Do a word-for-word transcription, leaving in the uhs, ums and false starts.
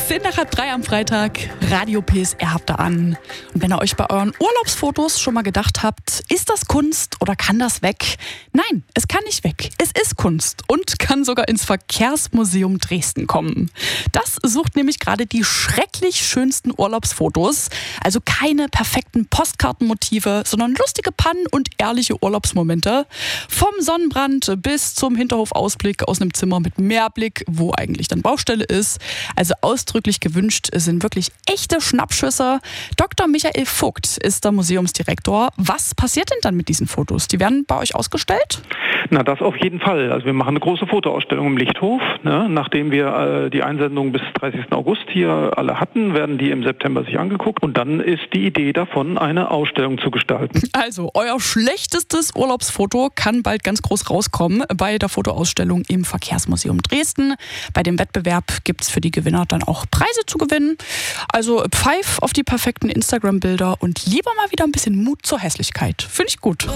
Zehn nach halb drei am Freitag, Radio P S R habt ihr an. Und wenn ihr euch bei euren Urlaubsfotos schon mal gedacht habt, ist das Kunst oder kann das weg? Nein, es kann nicht weg. Es ist Kunst und kann sogar ins Verkehrsmuseum Dresden kommen. Das sucht nämlich gerade die schrecklich schönsten Urlaubsfotos. Also keine perfekten Postkartenmotive, sondern lustige Pannen und ehrliche Urlaubsmomente. Vom Sonnenbrand bis zum Hinterhofausblick aus einem Zimmer mit Meerblick, wo eigentlich dann Baustelle ist. Also ausdrücklich gewünscht sind wirklich echte Schnappschüsse. Doktor Michael Vogt ist der Museumsdirektor. Was passiert denn dann mit diesen Fotos? Die werden bei euch ausgestellt? Na, das auf jeden Fall. Also wir machen eine große Fotoausstellung im Lichthof. Ne? Nachdem wir äh, die Einsendung bis dreißigsten August hier alle hatten, werden die im September sich angeguckt. Und dann ist die Idee davon, eine Ausstellung zu gestalten. Also, euer schlechtestes Urlaubsfoto kann bald ganz groß rauskommen bei der Fotoausstellung im Verkehrsmuseum Dresden. Bei dem Wettbewerb gibt es für die Gewinner dann auch Preise zu gewinnen. Also pfeif auf die perfekten Instagram-Bilder und lieber mal wieder ein bisschen Mut zur Hässlichkeit. Finde ich gut.